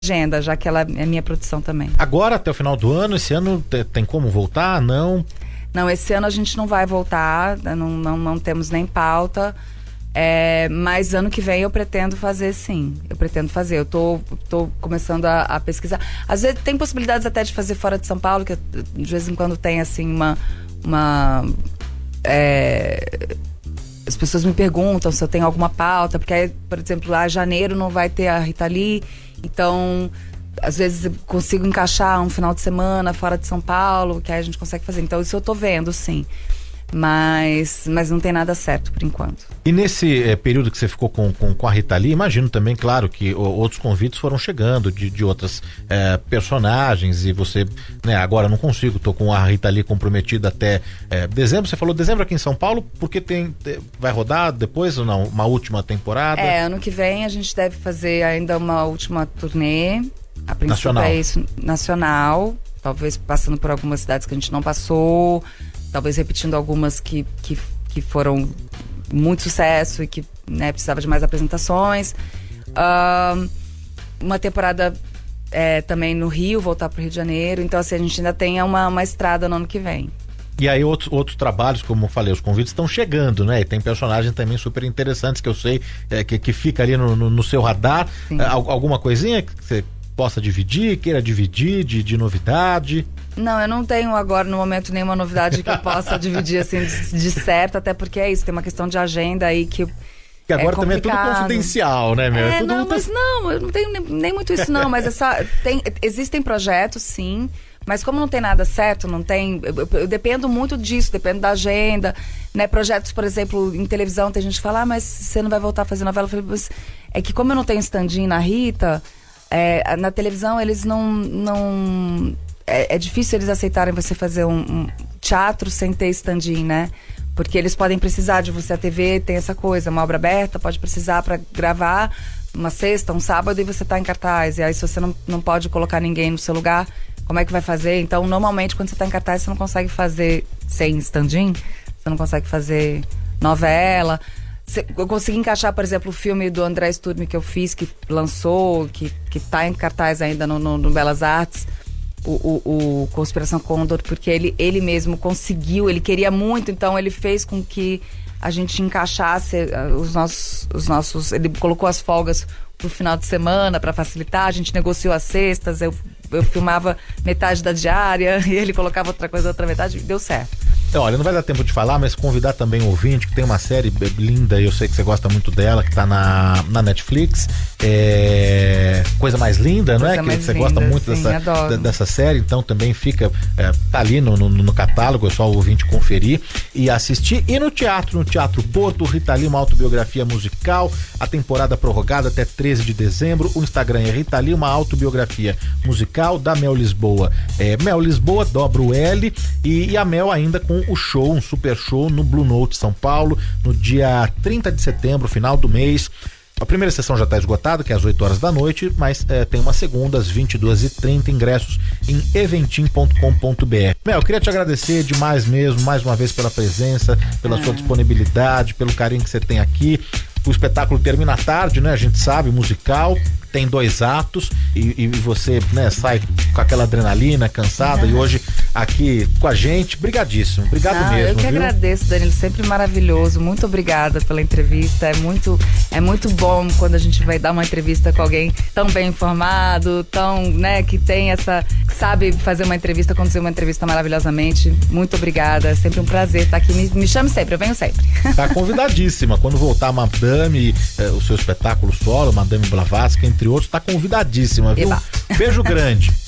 agenda, já que ela é minha produção também. Agora, até o final do ano, esse ano tem como voltar? Não? Não, esse ano a gente não vai voltar, não temos nem pauta. Mas ano que vem eu pretendo fazer, sim. Eu pretendo fazer. Eu tô começando a pesquisar. Às vezes tem possibilidades até de fazer fora de São Paulo, que de vez em quando tem assim as pessoas me perguntam se eu tenho alguma pauta, porque aí, por exemplo, lá em janeiro não vai ter a Rita Lee, então às vezes eu consigo encaixar um final de semana fora de São Paulo, que aí a gente consegue fazer. Então isso eu tô vendo, sim. Mas não tem nada certo por enquanto. E nesse período que você ficou com a Rita Lee, imagino também, claro, que outros convites foram chegando de outras personagens, e você, né, agora não consigo, tô com a Rita Lee comprometida até dezembro. Você falou dezembro aqui em São Paulo, porque vai rodar depois ou não? Uma última temporada? Ano que vem a gente deve fazer ainda uma última turnê. A princípio nacional. É isso, nacional, talvez passando por algumas cidades que a gente não passou, talvez repetindo algumas que foram muito sucesso e que, né, precisava de mais apresentações. Uma temporada também no Rio, voltar para o Rio de Janeiro. Então, assim, a gente ainda tem uma estrada no ano que vem. E aí outros trabalhos, como eu falei, os convites estão chegando, né? E tem personagens também super interessantes que eu sei que fica ali no seu radar. Alguma coisinha que você possa dividir, queira dividir de novidade? Não, eu não tenho agora no momento nenhuma novidade que eu possa dividir assim de certo, até porque é isso, tem uma questão de agenda aí que agora também é tudo confidencial, né, meu? Mas eu não tenho nem muito isso não, mas existem projetos, sim, mas como não tem nada certo, não tem, eu dependo muito disso, dependo da agenda, né? Projetos, por exemplo, em televisão, tem gente que fala, mas você não vai voltar a fazer novela? Eu falei, mas é que como eu não tenho stand-in na Rita, na televisão eles não é difícil eles aceitarem você fazer um teatro sem ter stand-in, né? Porque eles podem precisar de você. A TV tem essa coisa, uma obra aberta, pode precisar para gravar uma sexta, um sábado, e você tá em cartaz. E aí, se você não pode colocar ninguém no seu lugar, como é que vai fazer? Então, normalmente, quando você tá em cartaz, você não consegue fazer sem stand-in, você não consegue fazer novela. Eu consegui encaixar, por exemplo, o filme do André Sturmi que eu fiz, que lançou, que tá em cartaz ainda no Belas Artes, o Conspiração Condor, porque ele mesmo conseguiu, ele queria muito, então ele fez com que a gente encaixasse os nossos, ele colocou as folgas pro final de semana para facilitar, a gente negociou as sextas, eu filmava metade da diária e ele colocava outra coisa, outra metade, e deu certo. Então, olha, não vai dar tempo de falar, mas convidar também o ouvinte, que tem uma série linda, eu sei que você gosta muito dela, que tá na Netflix, Coisa Mais Linda, não é? Que você gosta muito dessa série, então também fica, tá ali no catálogo, é só o ouvinte conferir e assistir. E no Teatro Porto, Rita Lee, uma autobiografia musical, a temporada prorrogada até 13 de dezembro, o Instagram é Rita Lee, uma autobiografia musical da Mel Lisboa. Mel Lisboa, dobra o L, e a Mel ainda com o show, um super show no Blue Note São Paulo, no dia 30 de setembro, final do mês. A primeira sessão já está esgotada, que é às 8 horas da noite, mas tem uma segunda às 22h30, ingressos em eventim.com.br. Mel, eu queria te agradecer demais mesmo, mais uma vez pela presença, pela sua disponibilidade, pelo carinho que você tem aqui. O espetáculo termina à tarde, né? A gente sabe, musical, tem 2 atos e você, né, sai com aquela adrenalina, cansada, e hoje aqui com a gente, brigadíssimo, obrigado mesmo. Eu que agradeço, Danilo, sempre maravilhoso, muito obrigada pela entrevista, é muito bom quando a gente vai dar uma entrevista com alguém tão bem informado, tão, né, que sabe fazer uma entrevista, conduzir uma entrevista maravilhosamente. Muito obrigada, é sempre um prazer estar aqui, me chame sempre, eu venho sempre. Tá convidadíssima, quando voltar a Madame, o seu espetáculo solo, Madame Blavatsky, entre outros, tá convidadíssima, viu? Eba. Beijo grande.